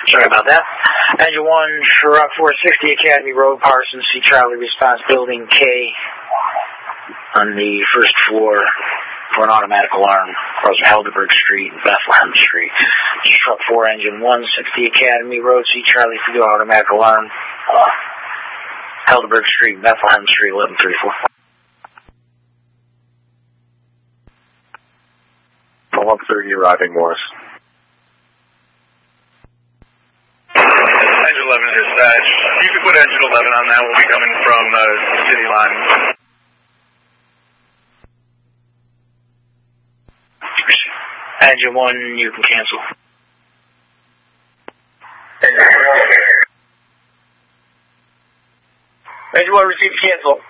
Sorry about that. Engine 1, Route 460 Academy Road, Parsons, C. Charlie, response building K on the first floor for an automatic alarm across Helderberg Street and Bethlehem Street. Truck 4, Engine 160 Academy Road, C. Charlie, for the automatic alarm, Helderberg Street, Bethlehem Street, 1134. 130 arriving, Morris. Engine 11 dispatch. You can put engine 11 on that. We'll be coming from City Line. Engine 1, you can cancel. Engine 1, receive cancel.